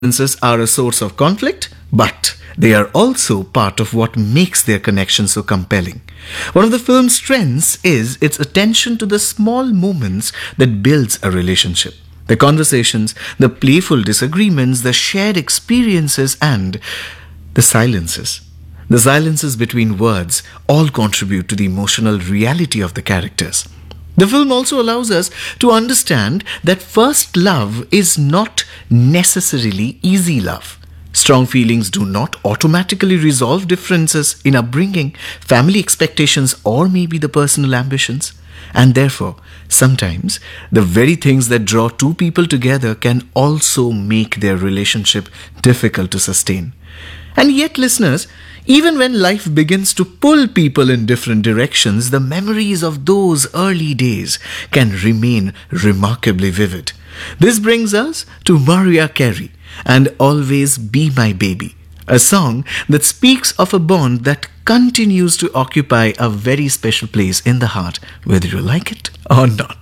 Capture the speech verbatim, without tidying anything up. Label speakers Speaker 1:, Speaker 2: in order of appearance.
Speaker 1: differences are a source of conflict, but they are also part of what makes their connection so compelling. One of the film's strengths is its attention to the small moments that builds a relationship. The conversations, the playful disagreements, the shared experiences, and the silences. The silences between words all contribute to the emotional reality of the characters. The film also allows us to understand that first love is not necessarily easy love. Strong feelings do not automatically resolve differences in upbringing, family expectations, or maybe the personal ambitions. And therefore, sometimes the very things that draw two people together can also make their relationship difficult to sustain. And yet, listeners, even when life begins to pull people in different directions, the memories of those early days can remain remarkably vivid. This brings us to Mariah Carey and Always Be My Baby, a song that speaks of a bond that continues to occupy a very special place in the heart, whether you like it or not.